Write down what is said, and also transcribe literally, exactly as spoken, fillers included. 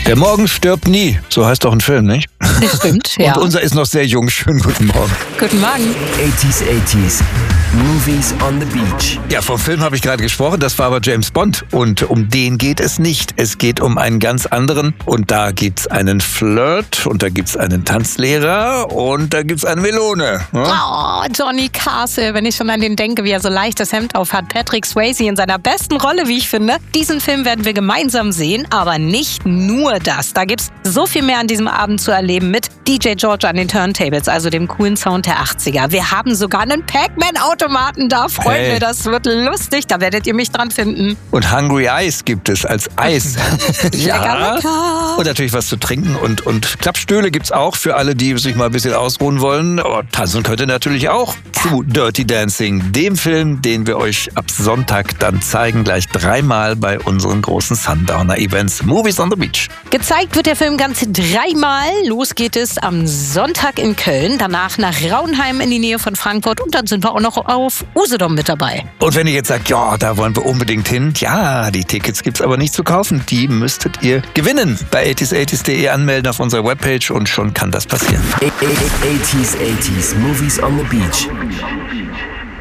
Der Morgen stirbt nie, so heißt doch ein Film, nicht? Das stimmt, ja. Und unser ist noch sehr jung. Schönen guten Morgen. Guten Morgen. eighties, eighties, Movies on the Beach. Ja, vom Film habe ich gerade gesprochen, das war aber James Bond. Und um den geht es nicht. Es geht um einen ganz anderen. Und da gibt's einen Flirt und da gibt's einen Tanzlehrer und da gibt's eine Melone. Ja? Oh, Johnny Castle, wenn ich schon an den denke, wie er so leicht das Hemd auf hat. Patrick Swayze in seiner besten Rolle, wie ich finde. Diesen Film werden wir gemeinsam sehen, aber nicht nur das. Da gibt's so viel mehr an diesem Abend zu erleben mit D J George an den Turntables, also dem coolen Sound der achtziger. Wir haben sogar einen Pac-Man-Automaten da, Freunde. Hey. Das wird lustig, da werdet ihr mich dran finden. Und Hungry Eyes gibt es als Eis. Lecker, lecker. Und natürlich was zu trinken. Und, und Klappstühle gibt's auch für alle, die sich mal ein bisschen ausruhen wollen. Aber tanzen könnt ihr natürlich auch zu Dirty Dancing, dem Film, den wir euch ab Sonntag dann zeigen, gleich dreimal bei unseren großen Sundowner-Events Movies on the Beach. Gezeigt wird der Film ganze dreimal. Los geht es am Sonntag in Köln, danach nach Raunheim in die Nähe von Frankfurt und dann sind wir auch noch auf Usedom mit dabei. Und wenn ihr jetzt sagt, ja, da wollen wir unbedingt hin, ja, die Tickets gibt's aber nicht zu kaufen. Die müsstet ihr gewinnen. Bei eighties eighties punkt de anmelden auf unserer Webpage und schon kann das passieren. eighties, eighties, Movies on the Beach.